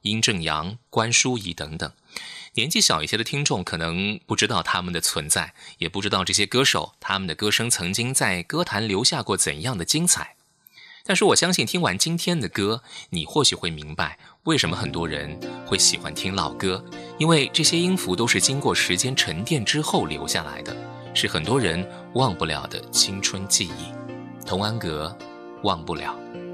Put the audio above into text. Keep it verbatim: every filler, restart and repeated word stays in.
殷正阳、关淑怡等等。年纪小一些的听众可能不知道他们的存在，也不知道这些歌手他们的歌声曾经在歌坛留下过怎样的精彩。但是我相信听完今天的歌，你或许会明白为什么很多人会喜欢听老歌，因为这些音符都是经过时间沉淀之后留下来的，是很多人忘不了的青春记忆。童安格，忘不了。